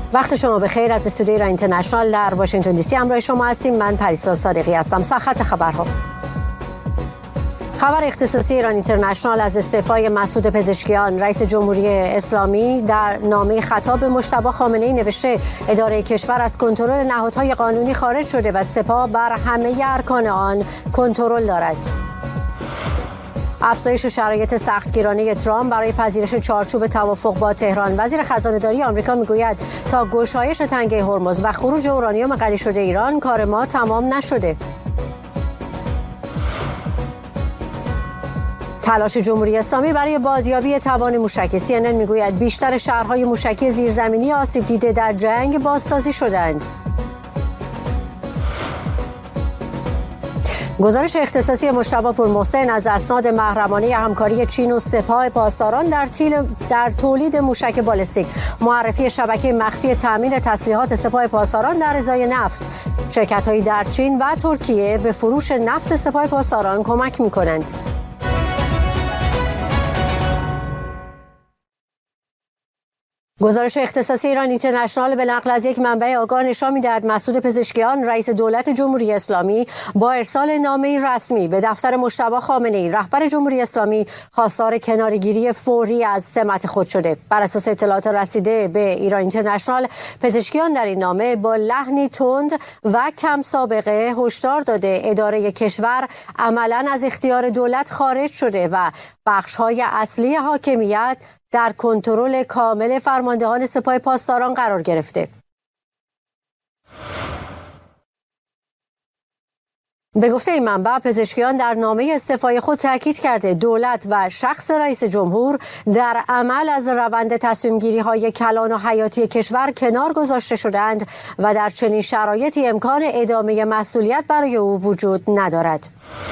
وقت شما بخیر. از استودیوی ایران اینترنشنال در واشنگتن دی سی همراه شما هستیم. من پریسا صادقی هستم. سرخط خبرها. خبر اختصاصی ایران اینترنشنال از استعفای مسعود پزشکیان. رئیس جمهوری اسلامی در نامه خطاب مجتبی خامنه‌ای نوشته اداره کشور از کنترل نهادهای قانونی خارج شده و سپاه بر همه ارکان آن کنترل دارد. افزایش شرایط سختگیرانه ترامپ برای پذیرش چارچوب توافق با تهران. وزیر خزانه‌داری آمریکا میگوید تا گشایش تنگه هرمز و خروج اورانیوم غنی شده ایران کار ما تمام نشده. تلاش جمهوری اسلامی برای بازیابی توان موشکی. CNN میگوید بیشتر شهرهای موشکی زیرزمینی آسیب دیده در جنگ بازسازی شدند. گزارش اختصاصی مجتبی پورمحسن از اسناد محرمانه همکاری چین و سپاه پاسداران در تولید موشک بالستیک. معرفی شبکه مخفی تامین تسلیحات سپاه پاسداران در ازای نفت. شرکت‌هایی در چین و ترکیه به فروش نفت سپاه پاسداران کمک می‌کنند. گزارش اختصاصی ایران اینترنشنال به نقل از یک منبع آگاه نشان می‌دهد مسعود پزشکیان رئیس دولت جمهوری اسلامی با ارسال نامه‌ای رسمی به دفتر مجتبی خامنه‌ای رهبر جمهوری اسلامی خواستار کناره‌گیری فوری از سمت خود شده. بر اساس اطلاعات رسیده به ایران اینترنشنال، پزشکیان در این نامه با لحنی تند و کم سابقه هشدار داده اداره کشور عملاً از اختیار دولت خارج شده و بخش‌های اصلی حاکمیت در کنترل کامل فرماندهان سپاه پاسداران قرار گرفته. به گفته این منبع، پزشکیان در نامه استعفای خود تاکید کرده دولت و شخص رئیس جمهور در عمل از روند تصمیم‌گیری‌های کلان و حیاتی کشور کنار گذاشته شدند و در چنین شرایطی امکان ادامه مسئولیت برای او وجود ندارد.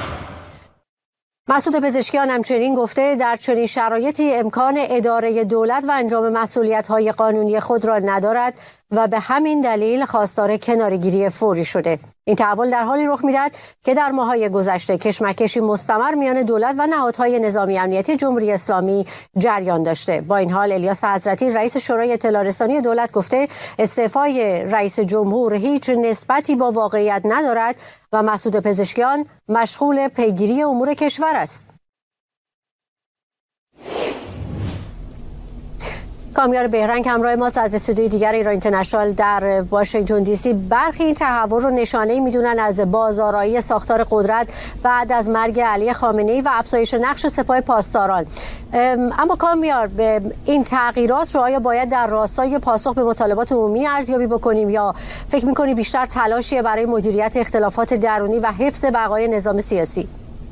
مسعود پزشکیان همچنین گفته در چنین شرایطی امکان اداره دولت و انجام مسئولیت‌های قانونی خود را ندارد و به همین دلیل خواستار کناره‌گیری فوری شده. این تحول در حالی رخ می‌دهد که در ماه‌های گذشته کشمکشی مستمر میان دولت و نهادهای نظامی امنیتی جمهوری اسلامی جریان داشته. با این حال الیاس حضرتی رئیس شورای اطلاع رسانی دولت گفته استعفای رئیس جمهور هیچ نسبتی با واقعیت ندارد و مسعود پزشکیان مشغول پیگیری امور کشور است. کامیار بهرنگ همراه ماست از استودیوی دیگر ایران اینترنشنال در واشنگتن دی سی. برخی این تحول رو نشانه‌ای میدونن از بازآرایی ساختار قدرت بعد از مرگ علی خامنه‌ای و افزایش نقش سپاه پاسداران. اما کامیار، به این تغییرات رو آیا باید در راستای پاسخ به مطالبات عمومی ارزیابی بکنیم یا فکر می‌کنی بیشتر تلاشیه برای مدیریت اختلافات درونی و حفظ بقای نظام سیاسی؟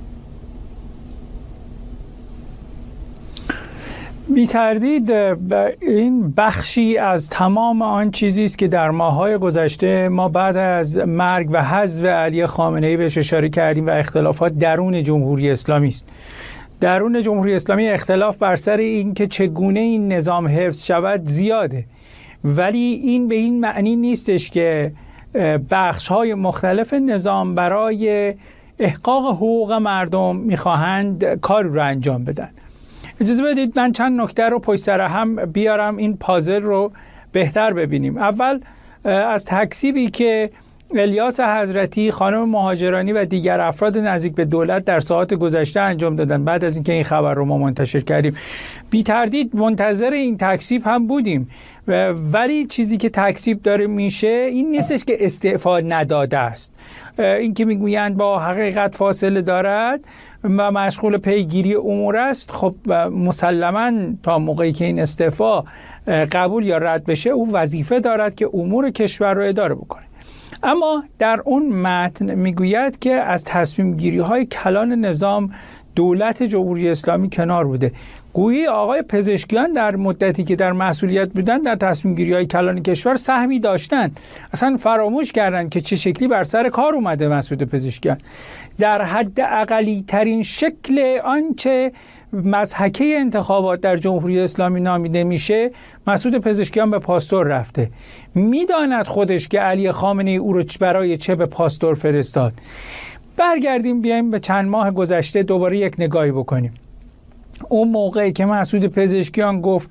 بی تردید این بخشی از تمام آن چیزی است که در ماه‌های گذشته ما بعد از مرگ و حذف علی خامنه‌ای بهش اشاره کردیم و اختلافات درون جمهوری اسلامی است. درون جمهوری اسلامی اختلاف بر سر این که چگونه این نظام حفظ شود زیاده، ولی این به این معنی نیستش که بخش‌های مختلف نظام برای احقاق حقوق مردم می‌خواهند کاری رو انجام بدن. اجازه بدید من چند نکته رو پشت سر هم بیارم این پازل رو بهتر ببینیم. اول از تکذیبی که الیاس حضرتی، خانم مهاجرانی و دیگر افراد نزدیک به دولت در ساعات گذشته انجام دادن بعد از اینکه این خبر رو ما منتشر کردیم، بی تردید منتظر این تکذیب هم بودیم، ولی چیزی که تکذیب داره میشه این نیستش که استعفا نداده است. این که میگویند با حقیقت فاصله دارد و مشغول پیگیری امور است، خب مسلماً تا موقعی که این استعفا قبول یا رد بشه او وظیفه دارد که امور کشور رو اداره بکنه. اما در اون متن میگوید که از تصمیم گیری های کلان نظام دولت جمهوری اسلامی کنار بوده. گویی آقای پزشکیان در مدتی که در مسئولیت بودن در تصمیم گیری های کلان کشور سهمی داشتن، اصلا فراموش کردن که چه شکلی بر سر کار اومده مسعود پزشکیان. در حد اقلی ترین شکل آنچه مضحکه انتخابات در جمهوری اسلامی نامیده میشه، مسعود پزشکیان به پاستور رفته. میداند خودش که علی خامنه‌ای او رو برای چه به پاستور فرستاد. برگردیم بیایم به چند ماه گذشته دوباره یک نگاهی بکنیم. اون موقعی که مسعود پزشکیان گفت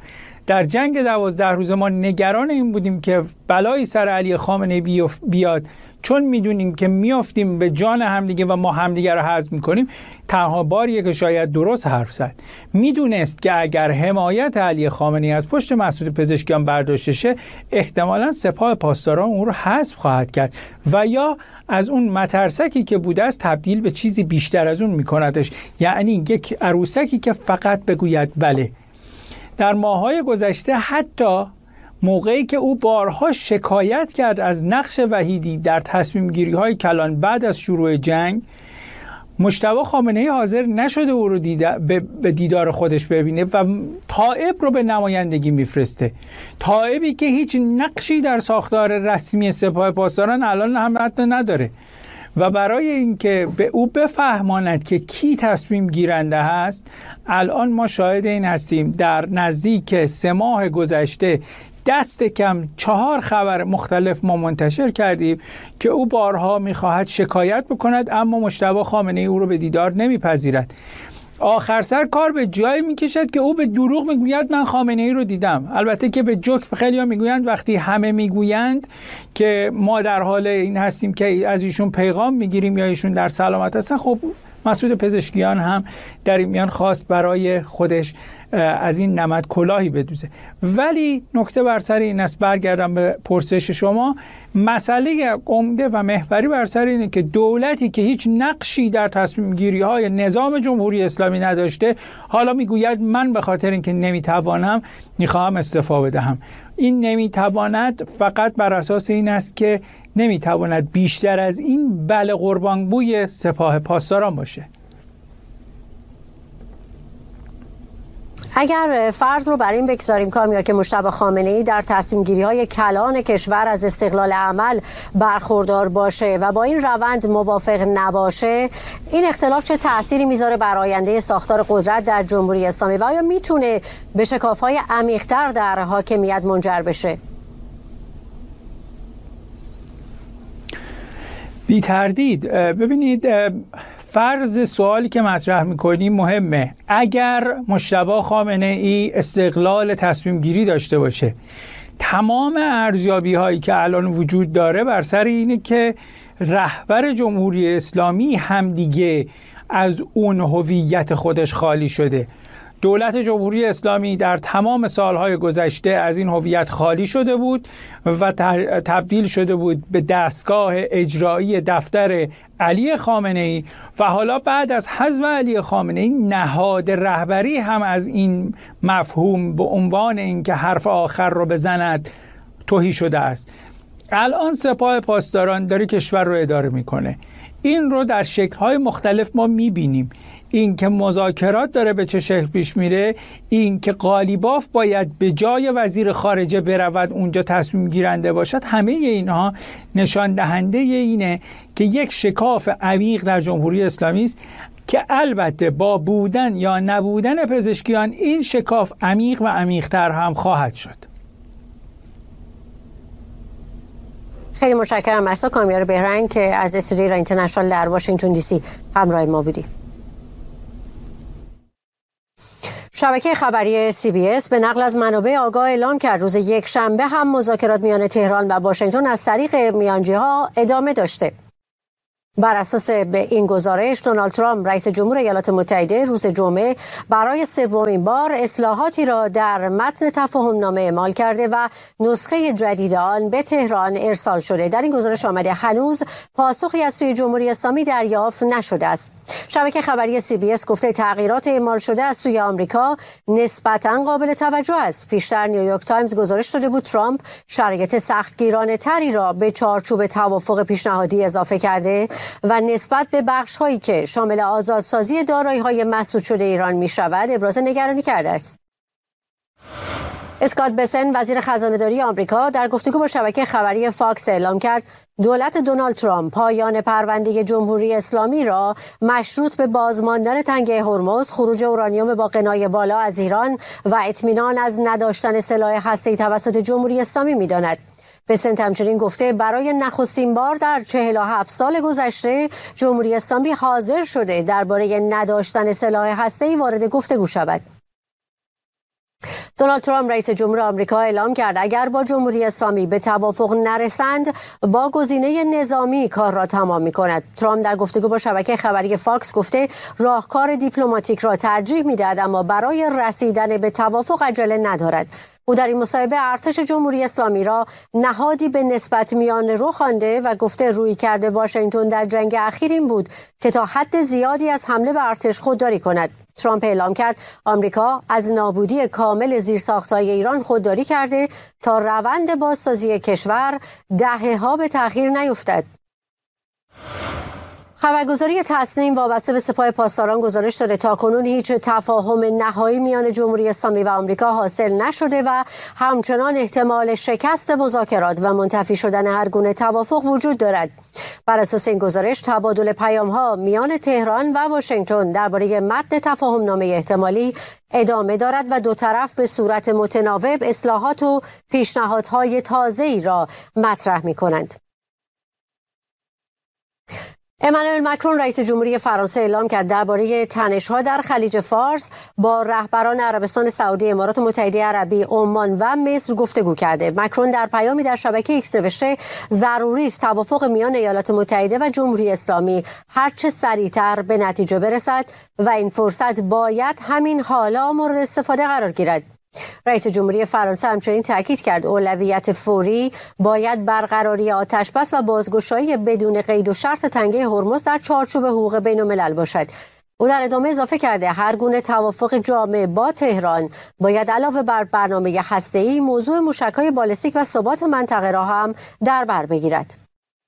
در جنگ 12 روزه ما نگران این بودیم که بلایی سر علی خامنه‌ای بیاد، چون میدونیم که میافتیم به جان همدیگه و ما همدیگه رو هضم میکنیم. تنها باریه که شاید درست حرف زد. میدونست که اگر حمایت علی خامنه‌ای از پشت مسعود پزشکیان برداشته شه، احتمالاً سپاه پاسداران اون رو حذف خواهد کرد و یا از اون مترسکی که بوده است تبدیل به چیزی بیشتر از اون میکندش، یعنی یک عروسکی که فقط بگوید بله. در ماه‌های گذشته حتی موقعی که او بارها شکایت کرد از نقش وحیدی در تصمیم گیری های کلان بعد از شروع جنگ، مجتبی خامنه‌ای حاضر نشده او رو به دیدار خودش ببینه و تائب رو به نمایندگی میفرسته. تائبی که هیچ نقشی در ساختار رسمی سپاه پاسداران الان هم حتی نداره و برای اینکه به او بفهماند که کی تصمیم گیرنده هست، الان ما شاهد این هستیم در نزدیک 3 ماه گذشته دست کم 4 خبر مختلف ما منتشر کردیم که او بارها میخواهد شکایت بکند، اما مجتبی خامنه‌ای او رو به دیدار نمیپذیرد. آخر سر کار به جایی میکشد که او به دروغ میگوید من خامنه‌ای رو دیدم. البته که به جوک خیلی‌ها میگویند وقتی همه میگویند که ما در حال این هستیم که از ایشون پیغام میگیریم یا ایشون در سلامت هستن، خب مسعود پزشکیان هم در این میان خواست برای خودش از این نمد کلاهی بدوزه. ولی نکته بر سر این است، برگردم به پرسش شما، مسئله عمده و محوری بر سر اینه که دولتی که هیچ نقشی در تصمیم گیری های نظام جمهوری اسلامی نداشته، حالا میگوید من به خاطر اینکه نمیتوانم میخواهم استعفا بدهم. این نمیتواند فقط بر اساس این است که نمیتواند بیشتر از این بله قربانگوی سپاه پاسداران باشه. اگر فرض رو بر این بگذاریم کامیار که مجتبی خامنه‌ای در تصمیم گیری های کلان کشور از استقلال عمل برخوردار باشه و با این روند موافق نباشه، این اختلاف چه تأثیری میذاره بر آینده ساختار قدرت در جمهوری اسلامی و آیا میتونه به شکاف‌های عمیق‌تر در حاکمیت منجر بشه؟ بی تردید. ببینید، فرض سوالی که مطرح میکنیم مهمه. اگر مجتبی خامنه‌ای استقلال تصمیم گیری داشته باشه، تمام ارزیابی هایی که الان وجود داره بر سر اینه که رهبر جمهوری اسلامی هم دیگه از اون هویت خودش خالی شده. دولت جمهوری اسلامی در تمام سالهای گذشته از این هویت خالی شده بود و تبدیل شده بود به دستگاه اجرایی دفتر علی خامنه‌ای و حالا بعد از حذف علی خامنه‌ای نهاد رهبری هم از این مفهوم به عنوان اینکه حرف آخر رو بزند تهی شده است. الان سپاه پاسداران داره کشور رو اداره میکنه. این رو در شکل‌های مختلف ما میبینیم. این که مذاکرات داره به چه شکل پیش میره، این که قالیباف باید به جای وزیر خارجه برود اونجا تصمیم گیرنده باشد، همه اینها نشان دهنده اینه که یک شکاف عمیق در جمهوری اسلامی است که البته با بودن یا نبودن پزشکیان این شکاف عمیق و عمیق‌تر هم خواهد شد. خیلی متشکرم مهسا کامیار بهرنگ که از استودیو ایران اینترنشنال در واشنگتن دی سی همراه ما بودی. شبکه خبری CBS به نقل از منابع آگاه اعلام کرد روز یکشنبه هم مذاکرات میان تهران و واشنگتن از طریق میانجی‌ها ادامه داشته. بر اساس به این گزارش، دونالد ترامپ رئیس جمهور ایالات متحده روز جمعه برای 3مین بار اصلاحاتی را در متن تفاهم‌نامه اعمال کرده و نسخه جدید آن به تهران ارسال شده. در این گزارش آمده هنوز پاسخی از سوی جمهوری اسلامی دریافت نشده است. شبکه خبری CBS گفته تغییرات اعمال شده از سوی آمریکا نسبتاً قابل توجه است. پیشتر نیویورک تایمز گزارش داده بود ترامپ شرایط سختگیرانه تری را به چارچوب توافق پیشنهادی اضافه کرده و نسبت به بخش‌هایی که شامل آزادسازی دارایی‌های مسدود شده ایران می‌شود ابراز نگرانی کرده است. اسکات بسن وزیر خزانه‌داری آمریکا در گفتگو با شبکه خبری فاکس اعلام کرد دولت دونالد ترامپ پایان پرونده جمهوری اسلامی را مشروط به بازماندن تنگه هرمز، خروج اورانیوم با غنای بالا از ایران و اطمینان از نداشتن سلاح هسته‌ای توسط جمهوری اسلامی می‌داند. بسنت همچنین گفته برای نخستین بار در 47 سال گذشته جمهوری اسلامی حاضر شده درباره نداشتن سلاح هسته‌ای وارد گفتگو شود. دونالد ترامپ رئیس جمهور آمریکا اعلام کرد اگر با جمهوری اسلامی به توافق نرسند با گزینه نظامی کار را تمام می‌کند. ترامپ در گفتگو با شبکه خبری فاکس گفته راهکار دیپلماتیک را ترجیح می‌دهد اما برای رسیدن به توافق عجله ندارد. او در این مصاحبه ارتش جمهوری اسلامی را نهادی به نسبت میانه‌رو خوانده و گفته رویکرد واشنگتن در جنگ اخیر این بود که تا حد زیادی از حمله به ارتش خودداری کند. ترامپ اعلام کرد آمریکا از نابودی کامل زیرساخت‌های ایران خودداری کرده تا روند بازسازی کشور دهه‌ها به تأخیر نیفتد. خبرگزاری تصنیم وابسته به سپاه پاسداران گزارش داده تاکنون هیچ تفاهم نهایی میان جمهوری اسلامی و آمریکا حاصل نشده و همچنان احتمال شکست مذاکرات و منتفی شدن هر گونه توافق وجود دارد. بر اساس این گزارش تبادل پیام‌ها میان تهران و واشنگتن درباره متن تفاهم‌نامه احتمالی ادامه دارد و دو طرف به صورت متناوب اصلاحات و پیشنهادهای تازه‌ای را مطرح می‌کنند. امانوئل مکرون رئیس جمهوری فرانسه اعلام کرد درباره تنش‌ها در خلیج فارس با رهبران عربستان سعودی، امارات متحده عربی، عمان و مصر گفتگو کرده. مکرون در پیامی در شبکه ایکس نوشته ضروری است توافق میان ایالات متحده و جمهوری اسلامی هرچه سریعتر به نتیجه برسد و این فرصت باید همین حالا مورد استفاده قرار گیرد. رئیس جمهوری فرانسه همچنین تاکید کرد اولویت فوری باید برقراری آتشبس و بازگشایی بدون قید و شرط تنگه هرمز در چارچوب حقوق بین‌الملل باشد. او در ادامه اضافه کرده هر گونه توافق جامع با تهران باید علاوه بر برنامه هسته‌ای موضوع موشک‌های بالستیک و ثبات منطقه را هم در بر بگیرد.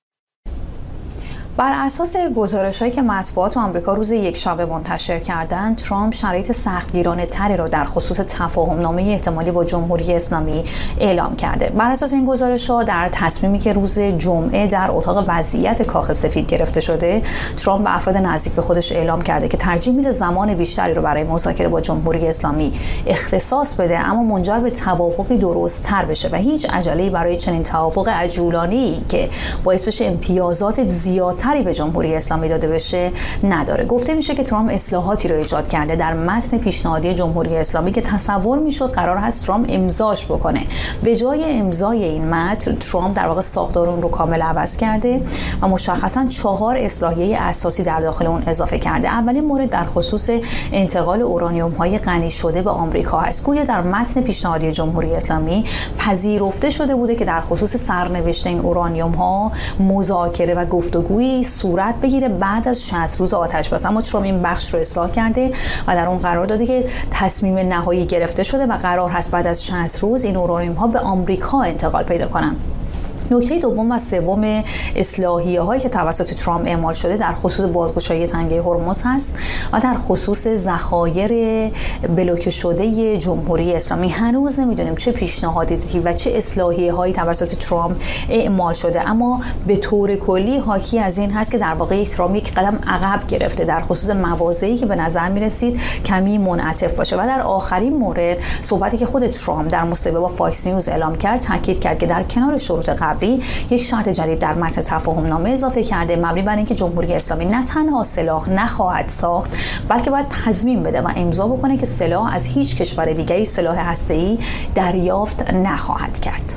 بر اساس گزارش‌هایی که مطبوعات آمریکا روز یکشنبه منتشر کردند، ترامپ شرایط سختگیرانه‌تری را در خصوص تفاهم‌نامه احتمالی با جمهوری اسلامی اعلام کرده. بر اساس این گزارش‌ها در تصمیمی که روز جمعه در اتاق وضعیت کاخ سفید گرفته شده، ترامپ به افراد نزدیک به خودش اعلام کرده که ترجیح میده زمان بیشتری رو برای مذاکره با جمهوری اسلامی اختصاص بده، اما منجر به توافقی درست‌تر بشه و هیچ عجله‌ای برای چنین توافق عجولانه‌ای که باعث بشه امتیازات زیادتر به جمهوری اسلامی داده بشه نداره. گفته میشه که ترامپ اصلاحاتی رو ایجاد کرده در متن پیشنهادی جمهوری اسلامی که تصور میشد قرار هست ترامپ امضاش بکنه. به جای امضای این متن، ترامپ در واقع ساختار اون رو کامل عوض کرده و مشخصاً 4 اصلاحیه اساسی در داخل اون اضافه کرده. اولین مورد در خصوص انتقال اورانیوم‌های غنی شده به آمریکا است. گویا در متن پیشنهادی جمهوری اسلامی پذیرفته شده بوده که در خصوص سرنوشت این اورانیوم‌ها مذاکره و گفتگوی صورت بگیره بعد از 60 روز آتش‌بس، اما ترامپ این بخش رو اصلاح کرده و در اون قرار داده که تصمیم نهایی گرفته شده و قرار هست بعد از 60 روز این اورانیوم‌ها به آمریکا انتقال پیدا کنن. نکته دوم و سوم اصلاحیه هایی که توسط ترامپ اعمال شده در خصوص بازگشایی تنگه هرمز هست و در خصوص ذخایر بلوکه شده جمهوری اسلامی. هنوز نمیدونیم چه پیشنهاداتی و چه اصلاحیه هایی توسط ترامپ اعمال شده، اما به طور کلی حاکی از این هست که در واقع ترامپ یک قدم عقب گرفته در خصوص مواضعی که به نظر میرسید کمی منعطف باشه. و در آخرین مورد صحبتی که خود ترامپ در مصاحبه با فاکس نیوز اعلام کرد، تاکید کرد که در کنار شروط قبلی یک شرط جدید در متن تفاهم‌نامه اضافه کرده، مبنی بر اینکه جمهوری اسلامی نه تنها سلاح نخواهد ساخت، بلکه باید تضمین بده و امضا بکنه که سلاح از هیچ کشور دیگری سلاح هسته‌ای دریافت نخواهد کرد.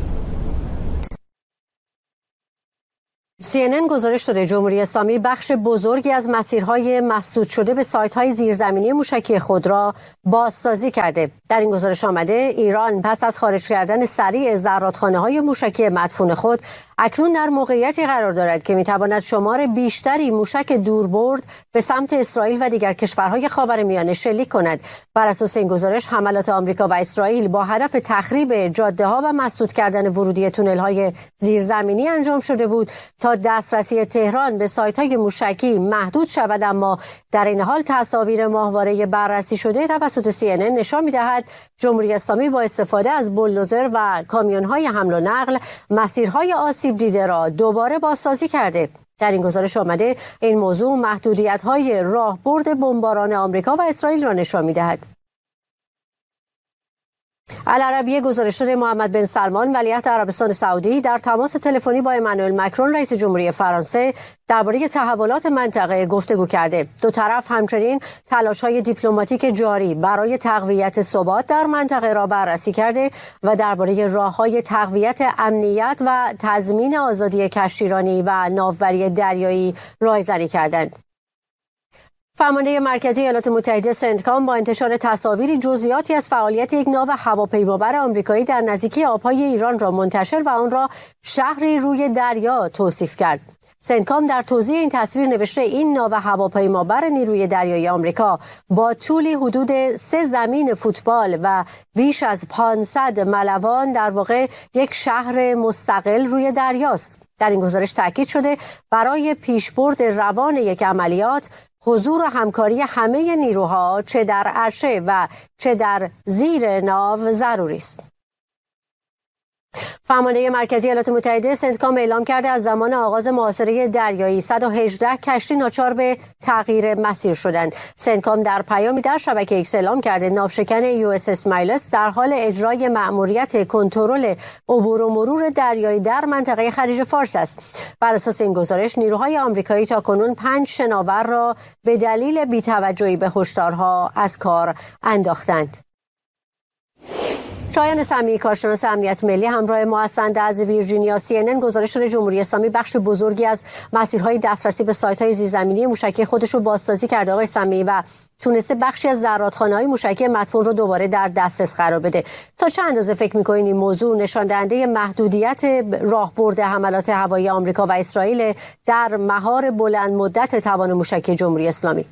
CNN گزارش داده جمهوری اسلامی بخش بزرگی از مسیرهای مسدود شده به سایت‌های زیرزمینی موشکی خود را بازسازی کرده. در این گزارش آمده ایران پس از خارج کردن سریع از زرادخانه‌های موشکی مدفون خود اکنون در موقعیتی قرار دارد که می‌تواند شمار بیشتری موشک دوربرد به سمت اسرائیل و دیگر کشورهای خاورمیانه شلیک کند. بر اساس این گزارش حملات آمریکا و اسرائیل با هدف تخریب جاده‌ها و مسدود کردن ورودی تونل‌های زیرزمینی انجام شده بود تا دسترسی تهران به سایت‌های موشکی محدود شود، اما در این حال تصاویر ماهواره بررسی شده توسط CNN نشان می‌دهد جمهوری اسلامی با استفاده از بولدوزر و کامیون‌های حمل و نقل مسیرهای آسیب دیده را دوباره بازسازی کرده. در این گزارش آمده این موضوع محدودیت‌های راهبرد بمباران آمریکا و اسرائیل را نشان می‌دهد. العربیه گزارش شده محمد بن سلمان ولیعهد عربستان سعودی در تماس تلفنی با امانوئل مکرون رئیس جمهوری فرانسه درباره تحولات منطقه گفتگو کرده. دو طرف همچنین تلاش‌های دیپلماتیک جاری برای تقویت ثبات در منطقه را بررسی کرده و درباره راه‌های تقویت امنیت و تضمین آزادی کشتیرانی و ناوبری دریایی رایزنی کردند. فرمانده مرکزی ایالات متحده سنتکام با انتشار تصاویری جزئیاتی از فعالیت یک ناو هواپیمابر آمریکایی در نزدیکی آبهای ایران را منتشر و آن را شهری روی دریا توصیف کرد. سنتکام در توضیح این تصویر نوشته این ناو هواپیمابر نیروی دریایی آمریکا با طولی حدود 3 زمین فوتبال و بیش از 500 ملوان در واقع یک شهر مستقل روی دریاست. در این گزارش تاکید شده برای پیشبرد روان یک عملیات حضور و همکاری همه نیروها چه در عرشه و چه در زیر ناو ضروری است. فرمانده مرکزی ایالات متحده سنتکام اعلام کرده از زمان آغاز محاصره دریایی 118 کشتی ناچار به تغییر مسیر شدند. سنتکام در پیامی در شبکه ایکس اعلام کرده ناوشکن USS مایلز در حال اجرای مأموریت کنترل عبور و مرور دریایی در منطقه خلیج فارس است. بر اساس این گزارش نیروهای آمریکایی تاکنون 5 شناور را به دلیل بی‌توجهی به هشدارها از کار انداختند. شایان سمیعی کارشناس امنیت ملی همراه ما هستند. از ویرجینیا CNN گزارش شده جمهوری اسلامی بخش بزرگی از مسیرهای دسترسی به سایت‌های زیرزمینی موشکی خودش رو بازسازی کرده آقای سمیعی و تونسته بخشی از زرادخانه‌های موشکی مدفون رو دوباره در دسترس قرار بده. تا چه اندازه فکر می‌کنید این موضوع نشان دهنده محدودیت راهبرد حملات هوایی آمریکا و اسرائیل در مهار بلند مدت توان موشکی جمهوری اسلامی؟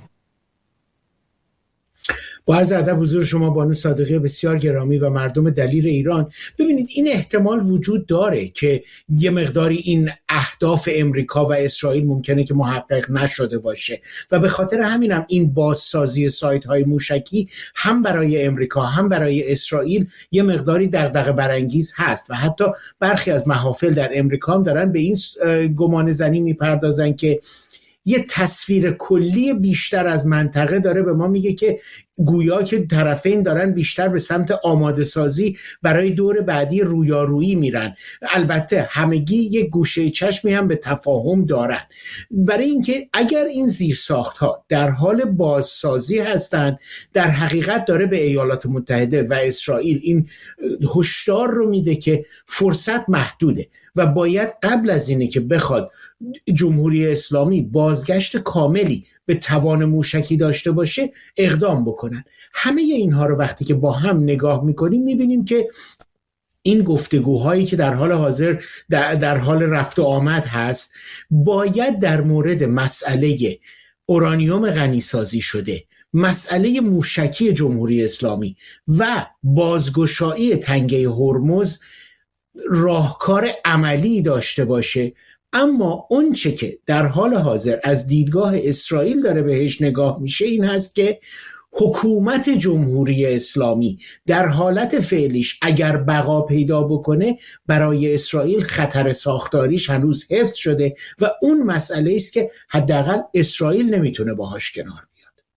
با عرض ادب حضور شما بانو صادقی بسیار گرامی و مردم دلیر ایران، ببینید این احتمال وجود داره که یه مقداری این اهداف امریکا و اسرائیل ممکنه که محقق نشده باشه و به خاطر همینم این بازسازی سایت های موشکی هم برای امریکا هم برای اسرائیل یه مقداری دغدغه برانگیز هست و حتی برخی از محافل در امریکا هم دارن به این گمان زنی میپردازن که یه تصویر کلی بیشتر از منطقه داره به ما میگه که گویا که طرفین دارن بیشتر به سمت آماده سازی برای دور بعدی رویارویی میرن. البته همگی یک گوشه چشمی هم به تفاهم دارن برای اینکه اگر این زیرساخت ها در حال بازسازی هستند، در حقیقت داره به ایالات متحده و اسرائیل این هشدار رو میده که فرصت محدوده و باید قبل از اینه که بخواد جمهوری اسلامی بازگشت کاملی به توان موشکی داشته باشه اقدام بکنن. همه اینها رو وقتی که با هم نگاه میکنیم میبینیم که این گفتگوهایی که در حال حاضر در حال رفت و آمد هست باید در مورد مسئله اورانیوم غنیسازی شده، مسئله موشکی جمهوری اسلامی و بازگشایی تنگه هرمز راهکار عملی داشته باشه. اما اون چه که در حال حاضر از دیدگاه اسرائیل داره بهش نگاه میشه این هست که حکومت جمهوری اسلامی در حالت فعلیش اگر بقا پیدا بکنه برای اسرائیل خطر ساختاریش هنوز حفظ شده و اون مسئله است که حداقل اسرائیل نمیتونه باهاش کنار بیاد.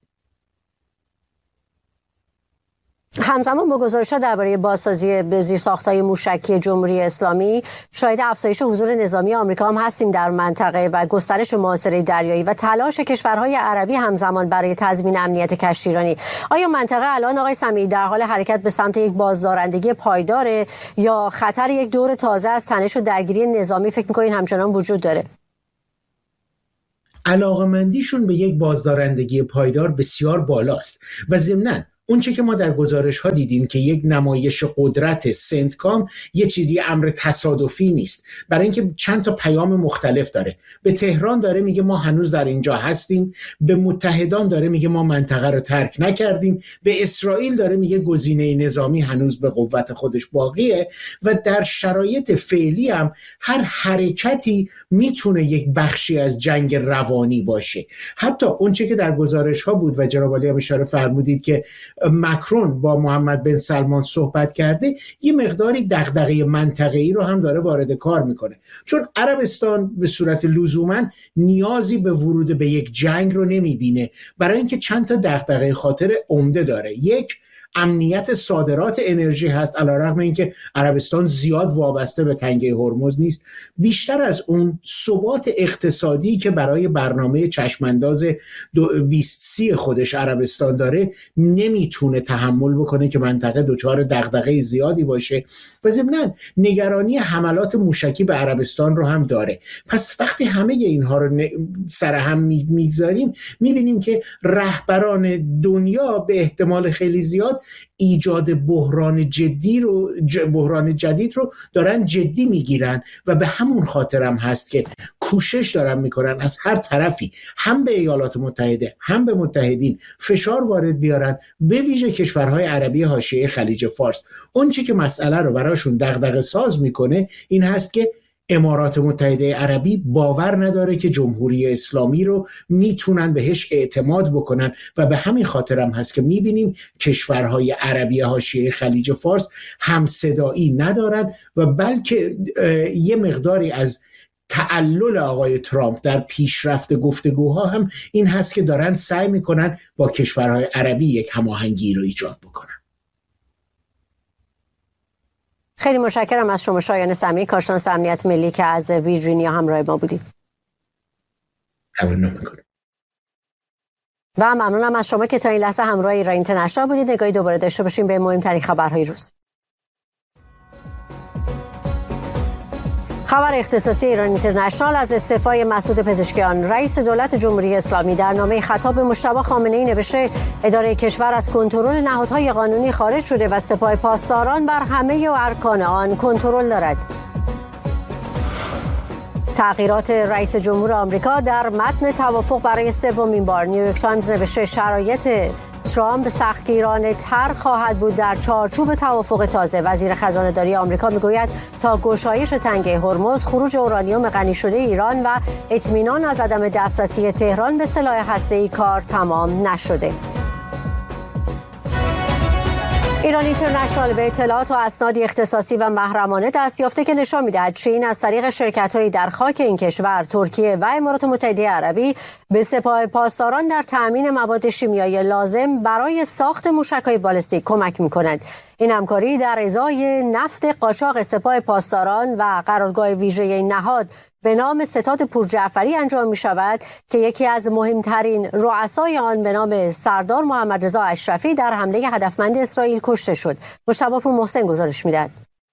همزمان با گزارش‌ها درباره بازسازی به زیرساخت‌های موشکی جمهوری اسلامی شاهد افزایش حضور نظامی آمریکا هم هستیم در منطقه و گسترش محاصره دریایی و تلاش کشورهای عربی همزمان برای تضمین امنیت کشتیرانی. آیا منطقه الان آقای سمیعی در حال حرکت به سمت یک بازدارندگی پایداره یا خطر یک دور تازه از تنش و درگیری نظامی فکر می‌کنید همچنان وجود داره؟ علاقه‌مندیشون به یک بازدارندگی پایدار بسیار بالاست و ضمناً اون چه که ما در گزارش ها دیدیم که یک نمایش قدرت سنتکام یه چیزی امر تصادفی نیست، برای اینکه چند تا پیام مختلف داره. به تهران داره میگه ما هنوز در اینجا هستیم، به متحدان داره میگه ما منطقه رو ترک نکردیم، به اسرائیل داره میگه گزینه نظامی هنوز به قوت خودش باقیه و در شرایط فعلی هم هر حرکتی میتونه یک بخشی از جنگ روانی باشه. حتی اون چه که در گزارش ها بود و جناب عالی هم اشاره فرمودید که مکرون با محمد بن سلمان صحبت کرده، یه مقداری دغدغه منطقه‌ای رو هم داره وارد کار میکنه، چون عربستان به صورت لزوما نیازی به ورود به یک جنگ رو نمیبینه، برای اینکه چند تا دغدغه خاطر عمده داره. یک، امنیت صادرات انرژی هست، علیرغم اینکه عربستان زیاد وابسته به تنگه هرمز نیست. بیشتر از اون ثبات اقتصادی که برای برنامه چشمانداز 2030 خودش عربستان داره نمیتونه تحمل بکنه که منطقه دچار دغدغه زیادی باشه و ضمناً نگرانی حملات موشکی به عربستان رو هم داره. پس وقتی همه اینها رو سر هم میگذاریم میبینیم که رهبران دنیا به احتمال خیلی زیاد ایجاد بحران جدید رو دارن جدی میگیرن و به همون خاطرم هست که کوشش دارن میکنن از هر طرفی هم به ایالات متحده هم به متحدین فشار وارد بیارن، به ویژه کشورهای عربی حاشیه خلیج فارس. اون چی که مسئله رو براشون دغدغه ساز میکنه این هست که امارات متحده عربی باور نداره که جمهوری اسلامی رو میتونن بهش اعتماد بکنن و به همین خاطرم هست که میبینیم کشورهای عربی حاشیه خلیج فارس همصدایی ندارن و بلکه یه مقداری از تعلل آقای ترامپ در پیشرفت گفتگوها هم این هست که دارن سعی میکنن با کشورهای عربی یک هماهنگی رو ایجاد بکنن. خیلی متشکرم از شما شایان سمیع، کارشناس امنیت ملی که از ویرجینیا همراه ما بودید. ممنون میکنم. و ممنونم از شما که تا این لحظه همراه ایران اینترنشنال بودید. نگاهی دوباره داشته باشیم به مهمترین خبرهای روز. خبر اختصاصی ایران اینترنشنال از استعفای مسعود پزشکیان. رئیس دولت جمهوری اسلامی در نامه خطاب به مجتبی خامنه‌ای نوشته اداره کشور از کنترل نهادهای قانونی خارج شده و سپاه پاسداران بر همه ارکان آن کنترل دارد. تغییرات رئیس جمهور آمریکا در متن توافق برای سومین بار. نیویورک تایمز نوشته شرایط ترامپ سختگیرانه تر خواهد بود در چارچوب توافق تازه. وزیر خزانه داری آمریکا میگوید تا گشایش تنگه هرمز، خروج اورانیوم غنی شده ایران و اطمینان از عدم دسترسی تهران به سلاح هسته‌ای کار تمام نشده. ایران اینترنشنال به اطلاعات و اسنادی اختصاصی و محرمانه دست یافته که نشان می‌دهد چین از طریق شرکت‌هایی در خاک این کشور، ترکیه و امارات متحده عربی به سپاه پاسداران در تأمین مواد شیمیایی لازم برای ساخت موشک‌های بالستیک کمک می‌کند. این همکاری در ازای نفت قاچاق سپاه پاسداران و قرارگاه ویژه این نهاد به نام ستاد پورجعفری انجام می شود که یکی از مهمترین رؤسای آن به نام سردار محمد رضا اشرفی در حمله هدفمند اسرائیل کشته شد. مجتبی پور محسن گزارش می‌دهد.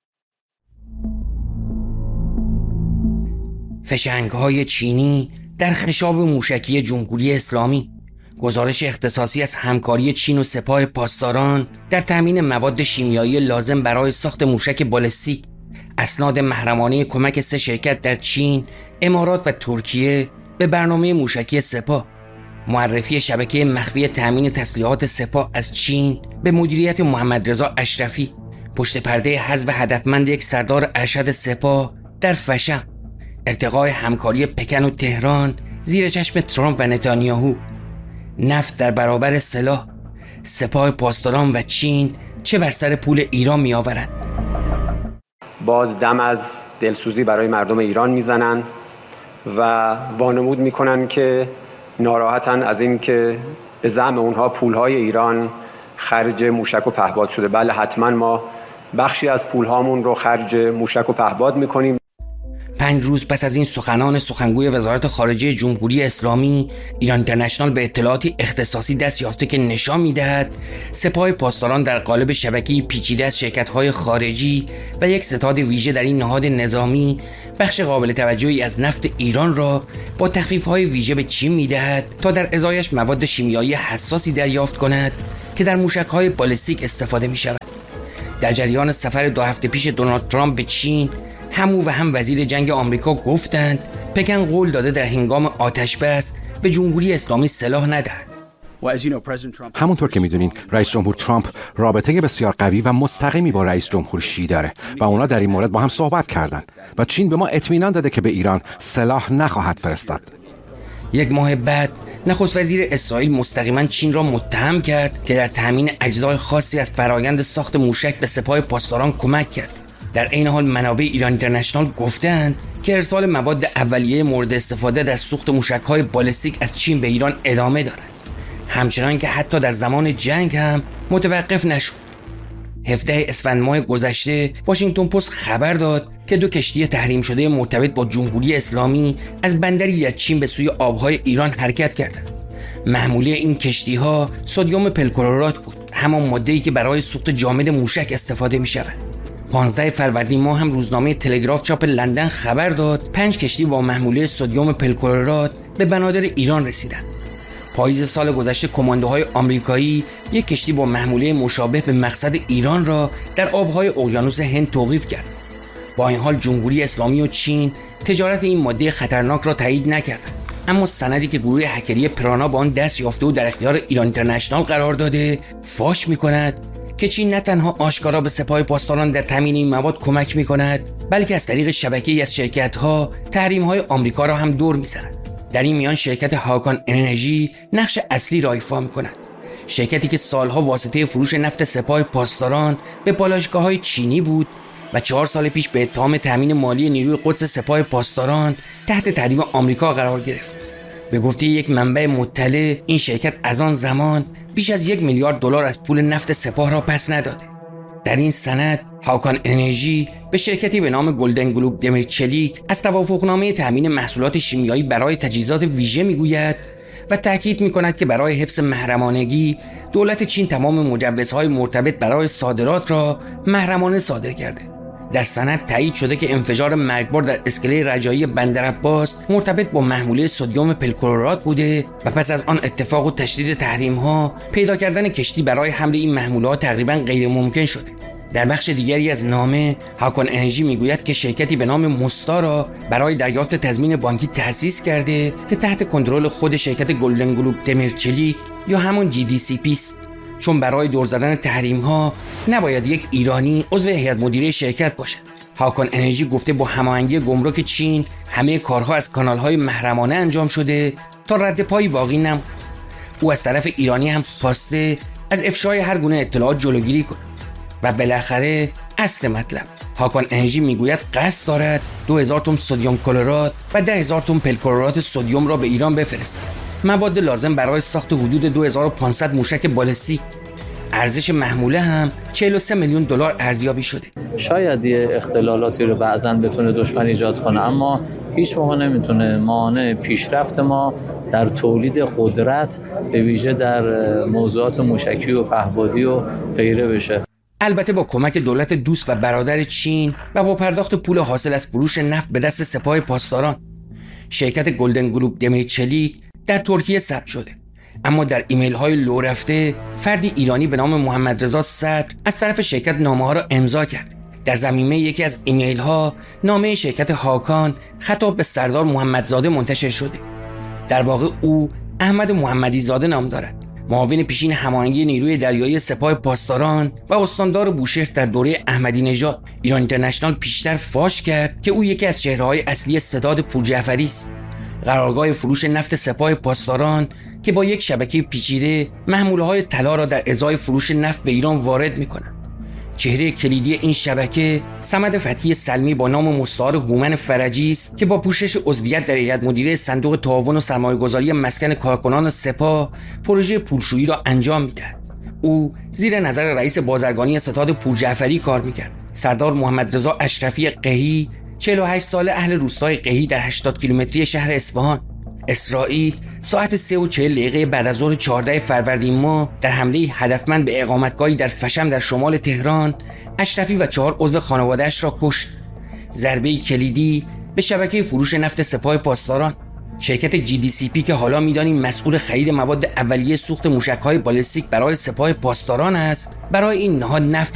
فشنگ‌های چینی در خشاب موشکی جمهوری اسلامی. گزارش اختصاصی از همکاری چین و سپاه پاسداران در تامین مواد شیمیایی لازم برای ساخت موشک بالستیک. اسناد محرمانه کمک 3 شرکت در چین، امارات و ترکیه به برنامه موشکی سپاه. معرفی شبکه مخفی تامین تسلیحات سپاه از چین به مدیریت محمد رضا اشرفی. پشت پرده حذف هدفمند یک سردار ارشد سپاه در فشن. ارتقای همکاری پکن و تهران زیر چشم ترامپ و نتانیاهو. نفت در برابر سلاح. سپاه پاسداران و چین چه بر سر پول ایران می آورند. باز دم از دلسوزی برای مردم ایران میزنن و وانمود میکنن که ناراحتن از این که به زعم اونها پولهای ایران خرج موشک و پهپاد شده. بله، حتما ما بخشی از پولهامون رو خرج موشک و پهپاد میکنیم. 5 روز پس از این سخنان سخنگوی وزارت خارجه جمهوری اسلامی، ایران اینترنشنال به اطلاعاتی اختصاصی دست یافته که نشان می‌دهد سپاه پاسداران در قالب شبکه‌ای پیچیده از شرکت‌های خارجی و یک ستاد ویژه در این نهاد نظامی بخش قابل توجهی از نفت ایران را با تخفیف‌های ویژه به چین می‌دهد تا در ازایش مواد شیمیایی حساسی دریافت کند که در موشک‌های بالستیک استفاده می‌شود. در جریان سفر 2 هفته پیش دونالد ترامپ به چین، هم او و هم وزیر جنگ آمریکا گفتند پکن قول داده در هنگام آتش‌بس به جمهوری اسلامی سلاح ندهد. همونطور که میدونین رئیس جمهور ترامپ رابطه بسیار قوی و مستقیمی با رئیس جمهور شی داره و اونا در این مورد با هم صحبت کردن و چین به ما اطمینان داده که به ایران سلاح نخواهد فرستاد. 1 ماه بعد نخست وزیر اسرائیل مستقیما چین را متهم کرد که در تامین اجزای خاصی از فرایند ساخت موشک به سپاه پاسداران کمک کرد. در عین حال منابع ایران اینترنشنال گفتند که ارسال مواد اولیه مورد استفاده در سوخت موشک‌های بالستیک از چین به ایران ادامه دارد. همچنان که حتی در زمان جنگ هم متوقف نشد. 17 اسفند ماه گذشته واشنگتن پست خبر داد که 2 کشتی تحریم شده مرتبط با جمهوری اسلامی از بندری در چین به سوی آبهای ایران حرکت کردند. محموله این کشتی‌ها سدیم پرکلورات بود، همان ماده‌ای که برای سوخت جامد موشک استفاده می‌شود. 15 فروردین ماه هم روزنامه تلگراف چاپ لندن خبر داد 5 کشتی با محموله سدیم پرکلورات به بنادر ایران رسیدند. پاییز سال گذشته کماندوهای آمریکایی یک کشتی با محموله مشابه به مقصد ایران را در آبهای اقیانوس هند توقیف کرد. با این حال جمهوری اسلامی و چین تجارت این ماده خطرناک را تایید نکردند، اما سندی که گروه هکری پرانا با آن دست یافته و در اختیار ایران اینترنشنال قرار داده فاش می‌کند که چین نه تنها آشکارا به سپاه پاسداران در تامین این مواد کمک می‌کند، بلکه از طریق شبکه‌ای از شرکت‌ها تحریم‌های آمریکا را هم دور می‌زند. در این میان شرکت هاکان انرژی نقش اصلی را ایفا می‌کند. شرکتی که سالها واسطه فروش نفت سپاه پاسداران به پالایشگاه‌های چینی بود و 4 سال پیش به اتهام تامین مالی نیروی قدس سپاه پاسداران تحت تحریم آمریکا قرار گرفت. به گفته یک منبع مطلع این شرکت از آن زمان بیش از $1 میلیارد از پول نفت سپاه را پس نداده. در این سند هاکان انرژی به شرکتی به نام گلدن گلوب دمرچلیک از توافقنامه تامین محصولات شیمیایی برای تجهیزات ویژه میگوید و تاکید میکند که برای حفظ محرمانگی دولت چین تمام مجوزهای مرتبط برای صادرات را محرمانه صادر کرده. در سند تایید شده که انفجار مرگبار در اسکله رجایی بندرعباس مرتبط با محموله سدیم پرکلورات بوده و پس از آن اتفاق و تشدید تحریم‌ها پیدا کردن کشتی برای حمل این محمولات تقریباً غیر ممکن شده. در بخش دیگری از نامه هاکان انرژی میگوید که شرکتی به نام موستا را برای دریافت تضمین بانکی تأسیس کرده که تحت کنترل خود شرکت گلدن گلوب دمرچلیک یا همون GDCP است، چون برای دور زدن تحریم‌ها نباید یک ایرانی عضو هیئت مدیره شرکت باشد. هاکان انرژی گفته با هماهنگی گمرک چین همه کارها از کانال‌های محرمانه انجام شده تا رد پایی باقی نماند. او از طرف ایرانی هم خواسته از افشای هر گونه اطلاعات جلوگیری کند. و بالاخره اصل مطلب، هاکان انرژی میگوید قصد دارد 2000 تن سدیم کلورات و 10,000 تن پرکلورات سدیم را به ایران بفرستد، مواد لازم برای ساخت حدود 2500 موشک بالستیک. ارزش محموله هم $43 میلیون ارزیابی شده. شاید یه اختلالاتی رو بعضاً بتونه دشمن ایجاد کنه، اما هیچ موقع نمیتونه مانع پیشرفت ما در تولید قدرت به ویژه در موضوعات موشکی و پهپادی و غیره بشه. البته با کمک دولت دوست و برادر چین و با پرداخت پول حاصل از فروش نفت به دست سپاه پاسداران، شرکت گلدن گلوب دمرچلیک در ترکیه ثبت شده. اما در ایمیل های لو رفته فردی ایرانی به نام محمد رضا صدر از طرف شرکت نامه ها را امضا کرد. در ضمیمه یکی از ایمیل ها نامه شرکت هاکان خطاب به سردار محمدزاده منتشر شده. در واقع او احمد محمدی زاده نام دارد، معاون پیشین هماهنگی نیروی دریایی سپاه پاسداران و استاندار بوشهر در دوره احمدی نژاد. ایران اینترنشنال پیشتر فاش کرد که او یکی از چهره‌های اصلی ستاد پورجعفری است، قرارگاه فروش نفت سپاه پاسداران که با یک شبکه پیچیده محموله‌های طلا را در ازای فروش نفت به ایران وارد می‌کند. چهره کلیدی این شبکه صمد فتحی سلمی با نام مستعار هومن فرجی است که با پوشش عضویت در هیئت مدیره صندوق تعاون و سرمایه‌گذاری مسکن کارکنان سپاه پروژه پولشویی را انجام می‌دهد. او زیر نظر رئیس بازرگانی ستاد پورجعفری کار می‌کرد. سردار محمد رضا اشرفی قحی 48 ساله اهل روستای قحی در 80 کیلومتری شهر اصفهان. اسرائیل ساعت 3:40 بعد از ظهر 14 فروردین ماه در حمله هدفمند به اقامتگاهی در فشم در شمال تهران اشرفی و 4 عضو خانواده‌اش را کشت. ضربه کلیدی به شبکه فروش نفت سپاه پاسداران. شرکت GDCP که حالا می‌دانیم مسئول خرید مواد اولیه سوخت موشک‌های بالستیک برای سپاه پاسداران است، برای این نهاد نفت